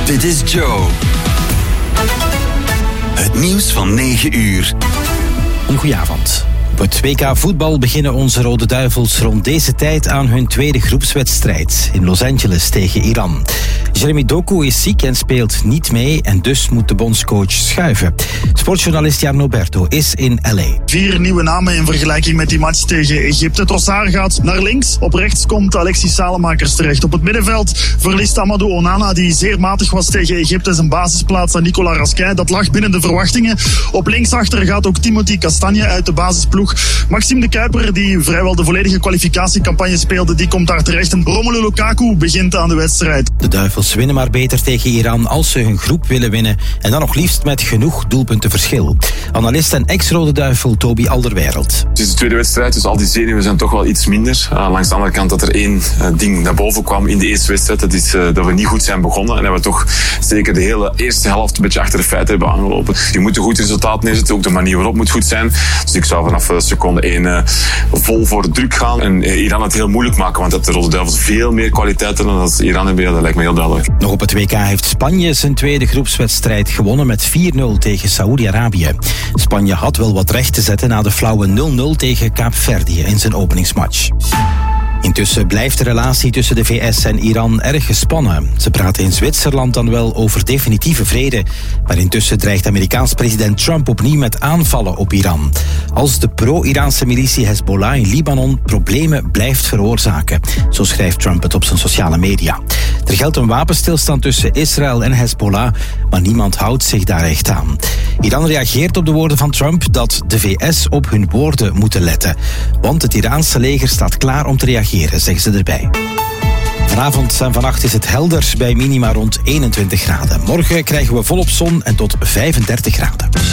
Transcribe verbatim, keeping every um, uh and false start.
Dit is Joe. Het nieuws van negen uur. Een goedenavond. Op het W K voetbal beginnen onze Rode Duivels rond deze tijd aan hun tweede groepswedstrijd in Los Angeles tegen Iran. Jeremy Doku is ziek en speelt niet mee en dus moet de bondscoach schuiven. Sportjournalist Jarno Berto is in L A. Vier nieuwe namen in vergelijking met die match tegen Egypte. Trossard gaat naar links. Op rechts komt Alexis Salemakers terecht. Op het middenveld verliest Amadou Onana, die zeer matig was tegen Egypte, zijn basisplaats aan Nicolas Raskin. Dat lag binnen de verwachtingen. Op linksachter gaat ook Timothy Castagne uit de basisploeg. Maxime de Kuiper, die vrijwel de volledige kwalificatiecampagne speelde, die komt daar terecht. En Romelu Lukaku begint aan de wedstrijd. De Duivels winnen maar beter tegen Iran als ze hun groep willen winnen. En dan nog liefst met genoeg doelpuntenverschil. Analist en ex-Rode Duivel Toby Alderweireld. Het is de tweede wedstrijd, dus al die zenuwen zijn toch wel iets minder. Uh, langs de andere kant dat er één uh, ding naar boven kwam in de eerste wedstrijd. Dat is uh, dat we niet goed zijn begonnen. En dat we toch zeker de hele eerste helft een beetje achter de feiten hebben aangelopen. Je moet een goed resultaat neerzetten. Ook de manier waarop moet goed zijn. Dus ik zou vanaf uh, seconde één uh, vol voor de druk gaan. En uh, Iran het heel moeilijk maken. Want dat de Rode Duivels veel meer kwaliteit hebben dan dat Iran hebben. Ja, dat lijkt me heel duidelijk. Nog op het W K heeft Spanje zijn tweede groepswedstrijd gewonnen met vier nul tegen Saoedi-Arabië. Spanje had wel wat recht te zetten na de flauwe nul nul tegen Kaapverdië in zijn openingsmatch. Intussen blijft de relatie tussen de V S en Iran erg gespannen. Ze praten in Zwitserland dan wel over definitieve vrede. Maar intussen dreigt Amerikaans president Trump opnieuw met aanvallen op Iran. Als de pro-Iraanse militie Hezbollah in Libanon problemen blijft veroorzaken. Zo schrijft Trump het op zijn sociale media. Er geldt een wapenstilstand tussen Israël en Hezbollah, maar niemand houdt zich daar echt aan. Iran reageert op de woorden van Trump dat de V S op hun woorden moeten letten. Want het Iraanse leger staat klaar om te reageren, zeggen ze erbij. Vanavond en vannacht is het helder bij minima rond eenentwintig graden. Morgen krijgen we volop zon en tot vijfendertig graden.